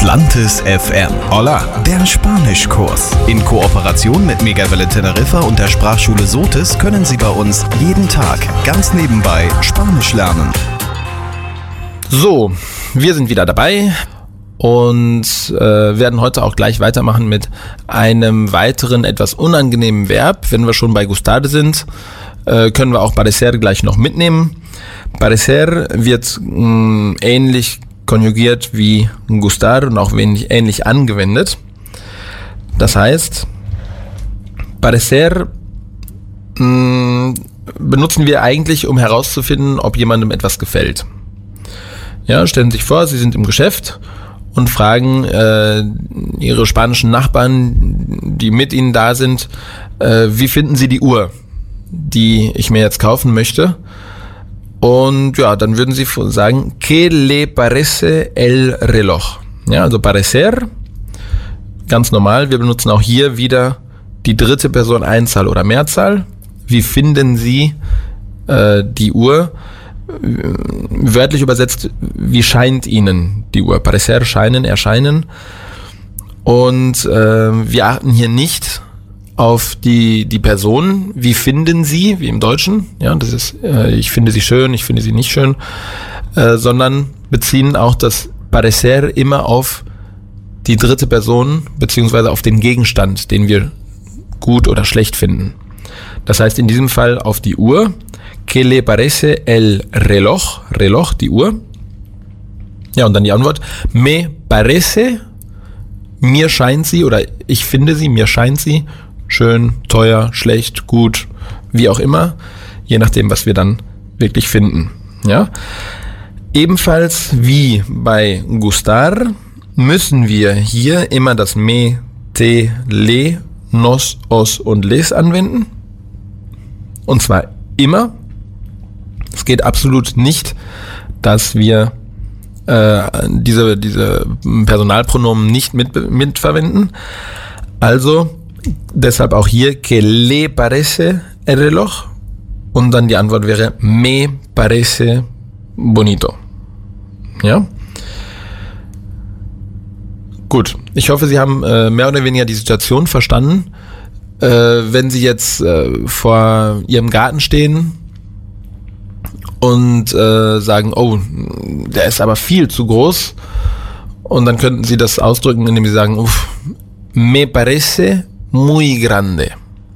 Atlantis FM. Hola, der Spanischkurs. In Kooperation mit Megawelle Teneriffa und der Sprachschule Sotis können Sie bei uns jeden Tag ganz nebenbei Spanisch lernen. So, wir sind wieder dabei und werden heute auch gleich weitermachen mit einem weiteren, etwas unangenehmen Verb. Wenn wir schon bei gustar sind, können wir auch parecer gleich noch mitnehmen. Parecer wird ähnlich konjugiert wie gustar und auch ähnlich angewendet. Das heißt, parecer benutzen wir eigentlich, um herauszufinden, ob jemandem etwas gefällt. Ja, stellen Sie sich vor, Sie sind im Geschäft und fragen Ihre spanischen Nachbarn, die mit Ihnen da sind, wie finden Sie die Uhr, die ich mir jetzt kaufen möchte? Und ja, dann würden Sie sagen, ¿Qué le parece el reloj? Ja, also parecer, ganz normal. Wir benutzen auch hier wieder die dritte Person Einzahl oder Mehrzahl. Wie finden Sie die Uhr? Wörtlich übersetzt, wie scheint Ihnen die Uhr? Parecer, scheinen, erscheinen. Und wir achten hier nicht auf die Person, wie finden Sie, wie im Deutschen, ja, das ist, ich finde sie schön, ich finde sie nicht schön, sondern beziehen auch das parecer immer auf die dritte Person, beziehungsweise auf den Gegenstand, den wir gut oder schlecht finden. Das heißt in diesem Fall auf die Uhr, ¿Qué le parece el reloj? Reloj, die Uhr. Ja, und dann die Antwort, me parece, mir scheint sie, oder ich finde sie, mir scheint sie, schön, teuer, schlecht, gut, wie auch immer, je nachdem, was wir dann wirklich finden. Ja? Ebenfalls wie bei gustar müssen wir hier immer das me, te, le, nos, os und les anwenden. Und zwar immer. Es geht absolut nicht, dass wir diese Personalpronomen nicht mitverwenden. Also deshalb auch hier, ¿Qué le parece el reloj? Und dann die Antwort wäre, me parece bonito. Ja? Gut, ich hoffe, Sie haben mehr oder weniger die Situation verstanden. Wenn Sie jetzt vor Ihrem Garten stehen und sagen, oh, der ist aber viel zu groß, und dann könnten Sie das ausdrücken, indem Sie sagen, me parece muy grande.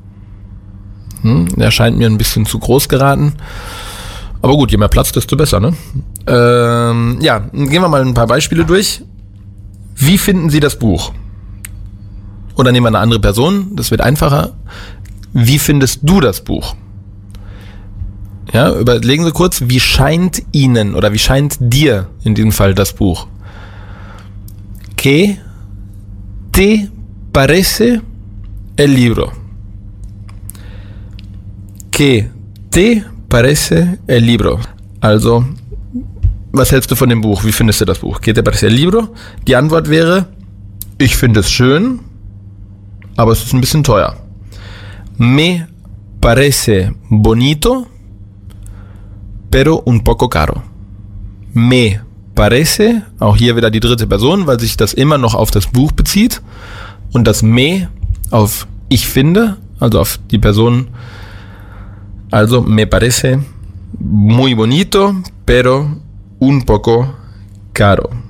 Der scheint mir ein bisschen zu groß geraten. Aber gut, je mehr Platz, desto besser, ne? Ja, gehen wir mal ein paar Beispiele durch. Wie finden Sie das Buch? Oder nehmen wir eine andere Person, das wird einfacher. Wie findest du das Buch? Ja, überlegen Sie kurz, wie scheint Ihnen oder wie scheint dir in diesem Fall das Buch? ¿Qué te parece el libro? ¿Qué te parece el libro? Also, was hältst du von dem Buch? Wie findest du das Buch? ¿Qué te parece el libro? Die Antwort wäre, ich finde es schön, aber es ist ein bisschen teuer. Me parece bonito, pero un poco caro. Me parece, auch hier wieder die dritte Person, weil sich das immer noch auf das Buch bezieht. Und das me auf ich finde, also auf die Person, also me parece muy bonito, pero un poco caro.